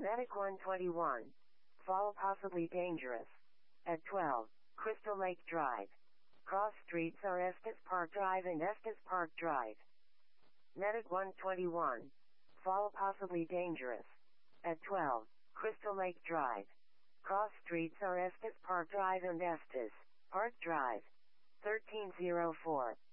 Medic 121. Fall possibly dangerous. At 12, Crystal Lake Drive. Cross streets are Estes Park Drive and Estes Park Drive. Medic 121. Fall possibly dangerous. At 12, Crystal Lake Drive. Cross streets are Estes Park Drive and Estes Park Drive. 1304.